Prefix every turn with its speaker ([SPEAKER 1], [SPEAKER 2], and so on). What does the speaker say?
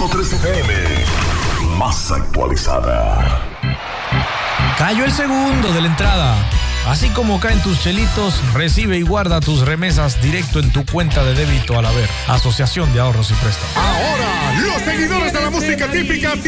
[SPEAKER 1] 100.3 FM, más actualizada.
[SPEAKER 2] Cayó el segundo de la entrada. Así como caen tus chelitos, recibe y guarda tus remesas directo en tu cuenta de débito al haber. Asociación de Ahorros y Préstamos.
[SPEAKER 3] Ahora, los seguidores de la música típica